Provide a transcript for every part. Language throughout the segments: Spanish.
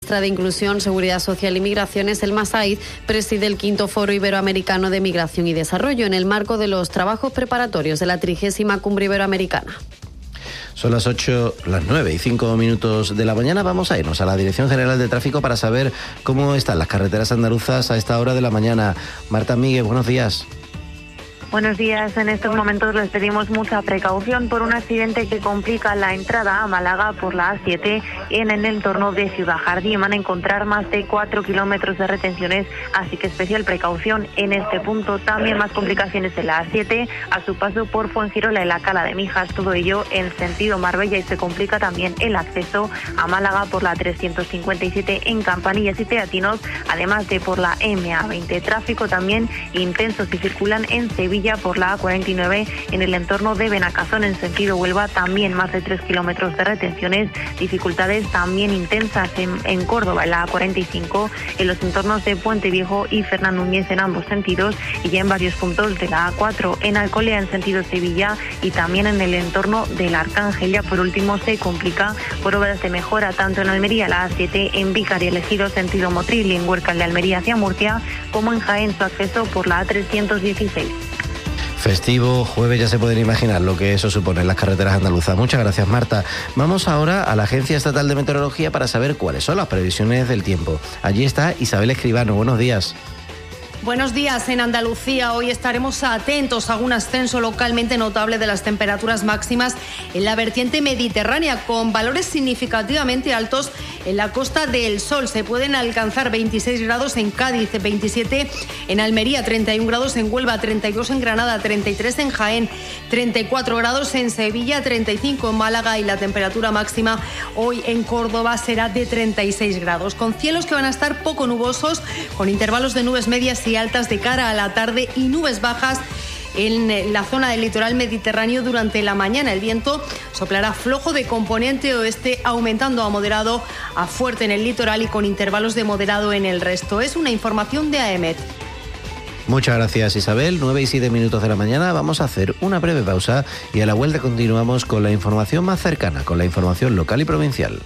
ministra de Inclusión, Seguridad Social y Migraciones, Elma Said, preside el 5º Foro Iberoamericano de Migración y Desarrollo en el marco de los trabajos preparatorios de la 30ª Cumbre Iberoamericana. Son las 9:05 de la mañana. Vamos a irnos a la Dirección General de Tráfico para saber cómo están las carreteras andaluzas a esta hora de la mañana. Marta Miguel, buenos días. Buenos días. En estos momentos les pedimos mucha precaución por un accidente que complica la entrada a Málaga por la A7 en el entorno de Ciudad Jardín. Van a encontrar más de 4 kilómetros de retenciones, así que especial precaución en este punto. También más complicaciones en la A7 a su paso por Fuengirola y la Cala de Mijas. Todo ello en sentido Marbella, y se complica también el acceso a Málaga por la 357 en Campanillas y Teatinos, además de por la MA20. Tráfico también intenso si circulan en Sevilla por la A49 en el entorno de Benacazón en sentido Huelva, también más de 3 kilómetros de retenciones. Dificultades también intensas en Córdoba, en la A45, en los entornos de Puente Viejo y Fernán Núñez en ambos sentidos, y ya en varios puntos de la A4 en Alcolea en sentido Sevilla y también en el entorno del Arcángel. Ya por último se complica por obras de mejora tanto en Almería, la A7, en Vícar y Elegido sentido Motril, y en Huércal de Almería hacia Murcia, como en Jaén su acceso por la A316. Festivo, jueves, ya se pueden imaginar lo que eso supone en las carreteras andaluzas. Muchas gracias, Marta. Vamos ahora a la Agencia Estatal de Meteorología para saber cuáles son las previsiones del tiempo. Allí está Isabel Escribano. Buenos días. Buenos días. En Andalucía hoy estaremos atentos a un ascenso localmente notable de las temperaturas máximas en la vertiente mediterránea, con valores significativamente altos en la Costa del Sol. Se pueden alcanzar 26 grados en Cádiz, 27 en Almería, 31 grados en Huelva, 32 en Granada, 33 en Jaén, 34 grados en Sevilla, 35 en Málaga, y la temperatura máxima hoy en Córdoba será de 36 grados, con cielos que van a estar poco nubosos, con intervalos de nubes medias y altas de cara a la tarde y nubes bajas en la zona del litoral mediterráneo durante la mañana. El viento soplará flojo de componente oeste, aumentando a moderado a fuerte en el litoral y con intervalos de moderado en el resto. Es una información de AEMET. Muchas gracias, Isabel. 9:07 de la mañana. Vamos a hacer una breve pausa y a la vuelta continuamos con la información más cercana, con la información local y provincial.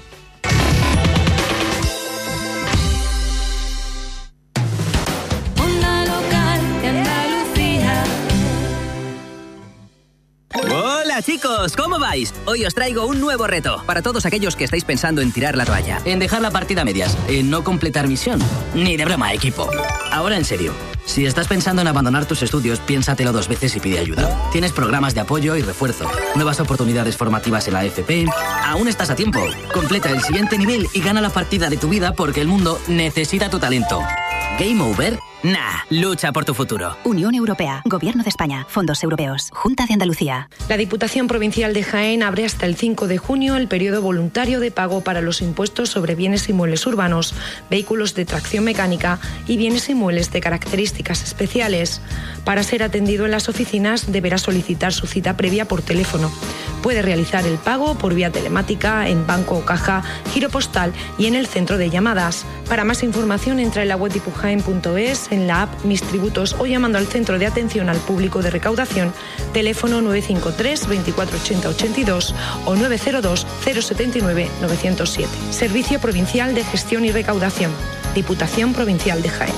Hola chicos, ¿cómo vais? Hoy os traigo un nuevo reto para todos aquellos que estáis pensando en tirar la toalla, en dejar la partida a medias, en no completar misión. Ni de broma, equipo. Ahora en serio, si estás pensando en abandonar tus estudios, piénsatelo 2 veces y pide ayuda. Tienes programas de apoyo y refuerzo, nuevas oportunidades formativas en la FP. Aún estás a tiempo. Completa el siguiente nivel y gana la partida de tu vida, porque el mundo necesita tu talento. ¿Game over? Nah, lucha por tu futuro. Unión Europea, Gobierno de España, Fondos Europeos, Junta de Andalucía. La Diputación Provincial de Jaén abre hasta el 5 de junio el periodo voluntario de pago para los impuestos sobre bienes inmuebles urbanos, vehículos de tracción mecánica y bienes inmuebles de características especiales. Para ser atendido en las oficinas deberá solicitar su cita previa por teléfono. Puede realizar el pago por vía telemática, en banco o caja, giro postal y en el centro de llamadas. Para más información entra en la web dipujaen.es, en la app Mis Tributos o llamando al Centro de Atención al Público de Recaudación, teléfono 953 24 80 82 o 902 079 907. Servicio Provincial de Gestión y Recaudación, Diputación Provincial de Jaén.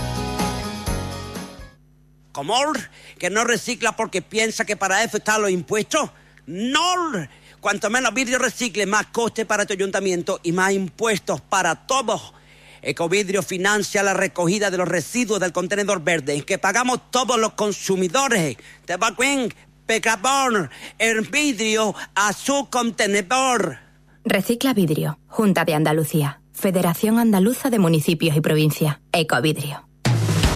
¿Cómo? ¿Que no recicla porque piensa que para eso están los impuestos? ¡No! Cuanto menos vidrio recicle, más coste para tu ayuntamiento y más impuestos para todos. Ecovidrio financia la recogida de los residuos del contenedor verde que pagamos todos los consumidores. Te va a pegar el vidrio a su contenedor. Recicla Vidrio, Junta de Andalucía, Federación Andaluza de Municipios y Provincias, Ecovidrio.